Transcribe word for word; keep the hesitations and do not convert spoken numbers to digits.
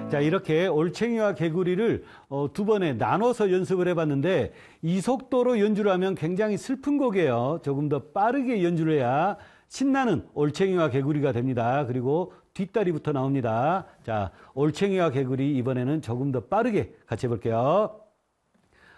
자, 이렇게 올챙이와 개구리를 어, 두 번에 나눠서 연습을 해봤는데 이 속도로 연주를 하면 굉장히 슬픈 곡이에요. 조금 더 빠르게 연주를 해야 신나는 올챙이와 개구리가 됩니다. 그리고 뒷다리부터 나옵니다. 자, 올챙이와 개구리 이번에는 조금 더 빠르게 같이 해볼게요.